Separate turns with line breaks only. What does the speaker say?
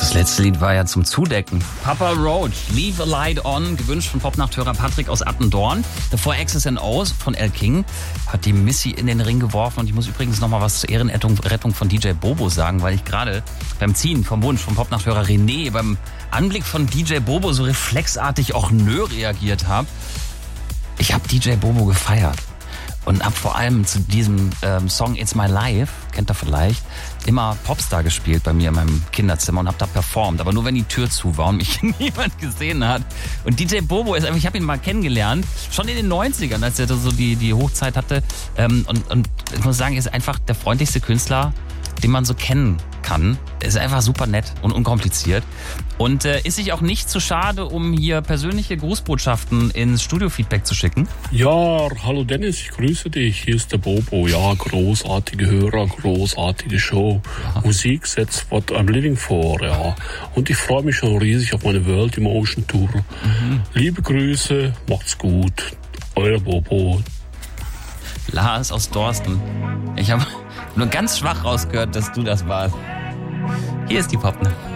Das letzte Lied war ja zum Zudecken. Papa Roach, Leave a Light On, gewünscht von Popnachthörer Patrick aus Attendorn. Davor X's and O's von L. King hat die Missy in den Ring geworfen. Und ich muss übrigens noch mal was zur Ehrenrettung von DJ Bobo sagen, weil ich gerade beim Ziehen vom Wunsch vom Popnachthörer René beim Anblick von DJ Bobo so reflexartig auch nö reagiert habe. Ich habe DJ Bobo gefeiert. Und hab vor allem zu diesem Song It's My Life, kennt ihr vielleicht, immer Popstar gespielt bei mir in meinem Kinderzimmer und hab da performt. Aber nur wenn die Tür zu war und mich niemand gesehen hat. Und DJ Bobo ist einfach, ich habe ihn mal kennengelernt, schon in den 90ern, als er so die Hochzeit hatte. Und ich muss sagen, er ist einfach der freundlichste Künstler, den man so kennen kann. Er ist einfach super nett und unkompliziert. Und ist sich auch nicht zu schade, um hier persönliche Grußbotschaften ins Studio-Feedback zu schicken?
Ja, hallo Dennis, ich grüße dich. Hier ist der Bobo. Ja, großartige Hörer, großartige Show. Ja. Musik setzt what I'm living for, ja. Und ich freue mich schon riesig auf meine World Emotion Tour. Liebe Grüße, macht's gut. Euer Bobo.
Lars aus Dorsten. Ich habe nur ganz schwach rausgehört, dass du das warst. Hier ist die Popne.